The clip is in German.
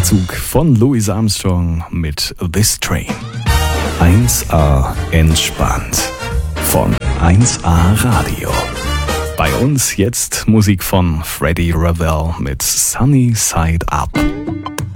Aufzug von Louis Armstrong mit This Train. 1A entspannt von 1A Radio. Bei uns jetzt Musik von Freddie Ravel mit Sunny Side Up.